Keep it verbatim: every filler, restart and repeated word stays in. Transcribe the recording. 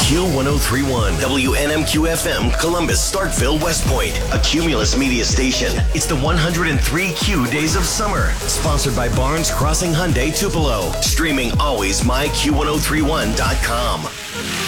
Q one oh three point one, W N M Q F M, Columbus, Starkville, West Point, a Cumulus media station. It's the one hundred three Q Days of Summer, sponsored by Barnes Crossing Hyundai Tupelo. Streaming always my Q one oh three one dot com.